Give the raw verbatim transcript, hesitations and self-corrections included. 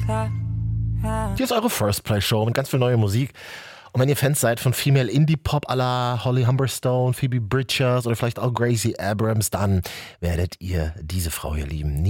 Hier ist eure First Play Show mit ganz viel neue Musik. Und wenn ihr Fans seid von Female Indie Pop à la Holly Humberstone, Phoebe Bridgers oder vielleicht auch Gracie Abrams, dann werdet ihr diese Frau hier lieben.